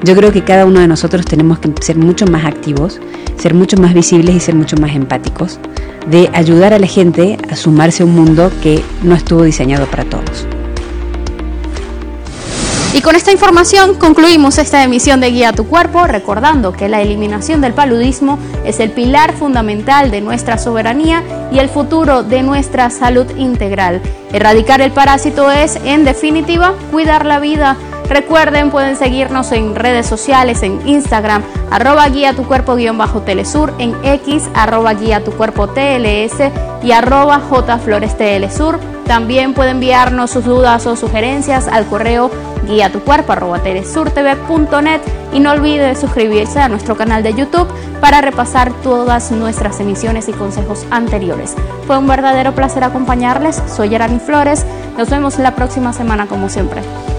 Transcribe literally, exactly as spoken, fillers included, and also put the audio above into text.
Yo creo que cada uno de nosotros tenemos que ser mucho más activos, ser mucho más visibles y ser mucho más empáticos, de ayudar a la gente a sumarse a un mundo que no estuvo diseñado para todos. Y con esta información concluimos esta emisión de Guía a tu Cuerpo, recordando que la eliminación del paludismo es el pilar fundamental de nuestra soberanía y el futuro de nuestra salud integral. Erradicar el parásito es, en definitiva, cuidar la vida. Recuerden, pueden seguirnos en redes sociales, en Instagram, arroba guía tu cuerpo guión bajo telesur, en X, arroba guía tu cuerpo T L S y arroba jflores telesur. También pueden enviarnos sus dudas o sugerencias al correo guía tu cuerpo arroba telesurtv punto net y no olvide suscribirse a nuestro canal de YouTube para repasar todas nuestras emisiones y consejos anteriores. Fue un verdadero placer acompañarles, soy Yarani Flores, nos vemos la próxima semana como siempre.